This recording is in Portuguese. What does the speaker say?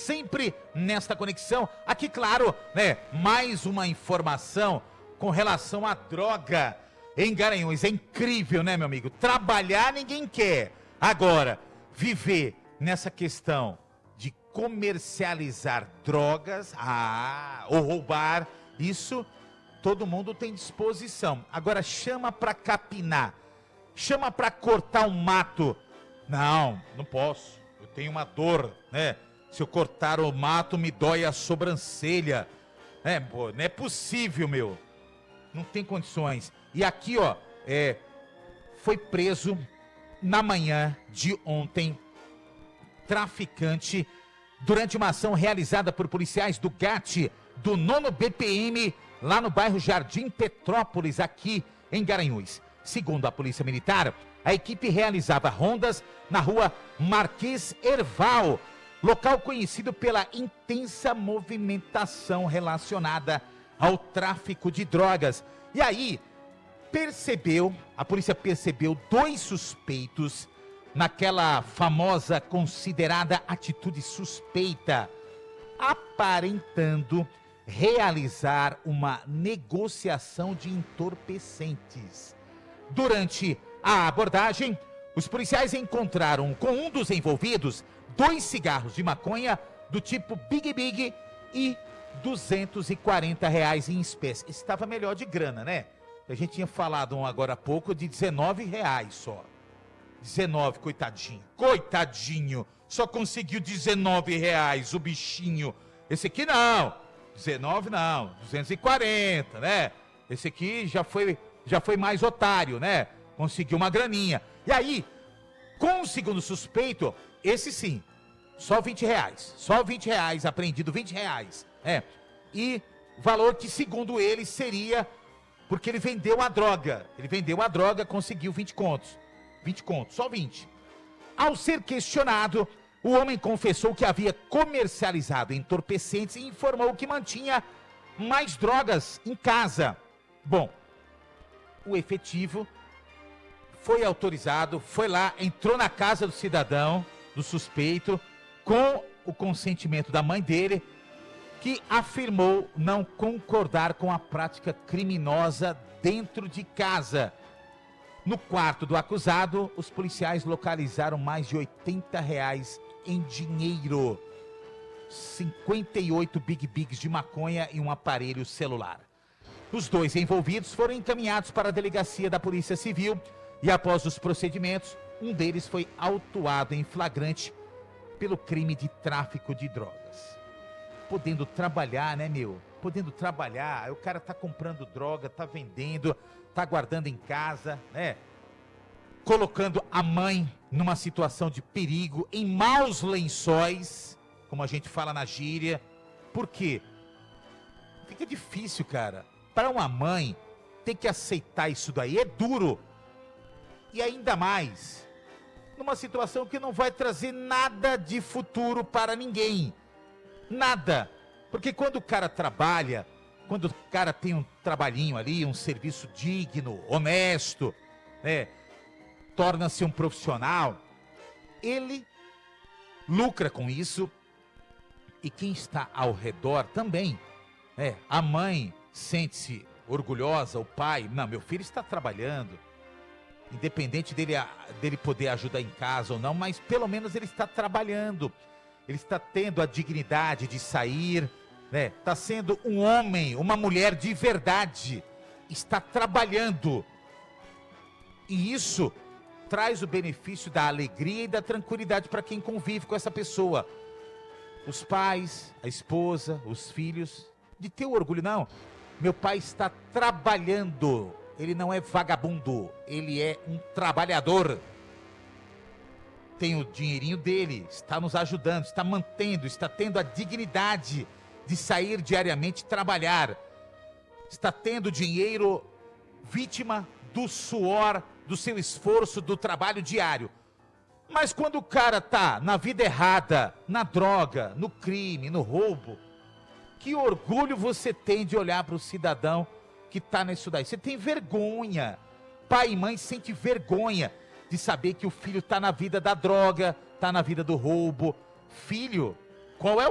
sempre nesta conexão. Aqui, claro, né, mais uma informação com relação à droga em Garanhuns. É incrível, né, meu amigo? Trabalhar ninguém quer. Agora, viver nessa questão de comercializar drogas, ou roubar, isso todo mundo tem disposição. Agora, chama pra capinar, chama pra cortar um mato. Não posso. Eu tenho uma dor, né? Se eu cortar o mato, me dói a sobrancelha. Pô, não é possível, meu. Não tem condições. E aqui, ó, foi preso na manhã de ontem, traficante, durante uma ação realizada por policiais do GAT, do 9º BPM, lá no bairro Jardim Petrópolis, aqui em Garanhuns. Segundo a Polícia Militar, a equipe realizava rondas na rua Marquês Herval, local conhecido pela intensa movimentação relacionada ao tráfico de drogas. E aí, a polícia percebeu 2 suspeitos naquela famosa considerada atitude suspeita, aparentando realizar uma negociação de entorpecentes. Durante a abordagem, os policiais encontraram com um dos envolvidos 2 cigarros de maconha do tipo Big Big e R$ 240 em espécie. Estava melhor de grana, né? A gente tinha falado agora há pouco de R$ 19 só. 19, coitadinho, só conseguiu R$ 19 o bichinho. Esse aqui não, 19 não, 240, né? Esse aqui já foi mais otário, né? Conseguiu uma graninha. E aí, com o segundo suspeito, esse sim, só R$ 20, apreendido R$ 20. E valor que segundo ele seria, porque ele vendeu a droga, conseguiu 20 contos, só 20. Ao ser questionado, o homem confessou que havia comercializado entorpecentes e informou que mantinha mais drogas em casa. Bom, o efetivo foi autorizado, foi lá, entrou na casa do cidadão, do suspeito, com o consentimento da mãe dele, que afirmou não concordar com a prática criminosa dentro de casa. No quarto do acusado, os policiais localizaram mais de R$ 80 em dinheiro, 58 Big Bigs de maconha e um aparelho celular. Os 2 envolvidos foram encaminhados para a delegacia da Polícia Civil e, após os procedimentos, um deles foi autuado em flagrante pelo crime de tráfico de drogas. Podendo trabalhar, né, meu? Podendo trabalhar, o cara tá comprando droga, tá vendendo, tá guardando em casa, né? Colocando a mãe numa situação de perigo, em maus lençóis, como a gente fala na gíria. Por quê? Fica difícil, cara. Para uma mãe ter que aceitar isso daí é duro. E ainda mais numa situação que não vai trazer nada de futuro para ninguém. Nada. Porque quando o cara trabalha, quando o cara tem um trabalhinho ali, um serviço digno, honesto, né, torna-se um profissional, ele lucra com isso e quem está ao redor também. A mãe sente-se orgulhosa, o pai, não, meu filho está trabalhando, independente dele poder ajudar em casa ou não, mas pelo menos ele está trabalhando, ele está tendo a dignidade de sair, né? Está sendo um homem, uma mulher de verdade, está trabalhando, e isso traz o benefício da alegria e da tranquilidade para quem convive com essa pessoa, os pais, a esposa, os filhos, de ter o orgulho, não, meu pai está trabalhando, ele não é vagabundo, ele é um trabalhador, tem o dinheirinho dele, está nos ajudando, está mantendo, está tendo a dignidade de sair diariamente trabalhar, está tendo dinheiro vítima do suor, do seu esforço, do trabalho diário. Mas quando o cara tá na vida errada, na droga, no crime, no roubo, que orgulho você tem de olhar para o cidadão que tá nisso daí? Você tem vergonha. Pai e mãe sentem vergonha de saber que o filho tá na vida da droga, tá na vida do roubo. Filho, qual é o